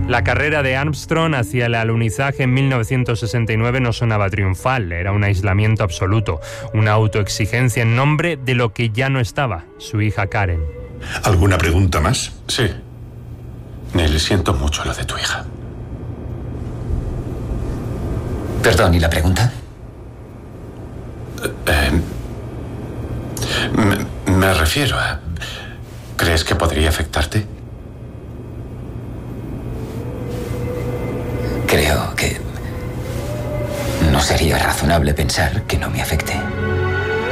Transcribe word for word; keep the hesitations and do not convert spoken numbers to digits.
La carrera de Armstrong hacia el alunizaje en mil novecientos sesenta y nueve no sonaba triunfal, era un aislamiento absoluto, una autoexigencia en nombre de lo que ya no estaba, su hija Karen. ¿Alguna pregunta más? Sí. Neil, siento mucho lo de tu hija. Perdón, ¿y la pregunta? Eh, me, me refiero a... ¿Crees que podría afectarte? Creo que no sería razonable pensar que no me afecte.